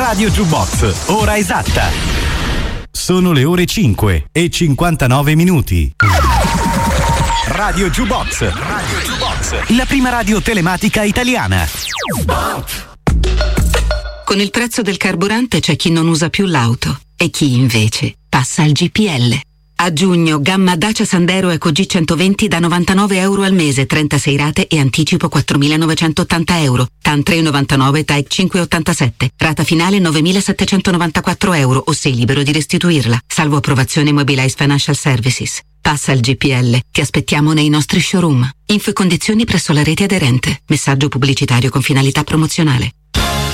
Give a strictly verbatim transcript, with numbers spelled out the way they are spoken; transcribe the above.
Radio Jukebox, ora esatta. Sono le ore cinque e cinquantanove minuti. Radio Jukebox, Radio Jukebox, la prima radio telematica italiana. Con il prezzo del carburante c'è chi non usa più l'auto e chi invece passa al G P L. A giugno, gamma Dacia Sandero Eco G centoventi da novantanove euro al mese, trentasei rate e anticipo quattromilanovecentottanta euro. T A N tre virgola novantanove, T A E cinque virgola ottantasette. Rata finale novemilasettecentonovantaquattro euro o sei libero di restituirla. Salvo approvazione Mobilize Financial Services. Passa al G P L. Ti aspettiamo nei nostri showroom. Info e condizioni presso la rete aderente. Messaggio pubblicitario con finalità promozionale.